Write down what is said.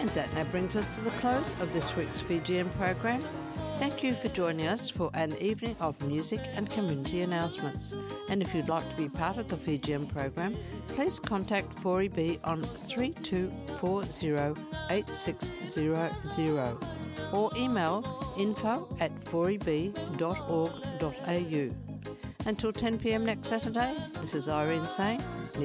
And that now brings us to the close of this week's Fijian program. Thank you for joining us for an evening of music and community announcements. And if you'd like to be part of the Fijian program, please contact 4EB on 32408600 or email info@4eb.org.au. Until 10 p.m. next Saturday, this is Irene saying,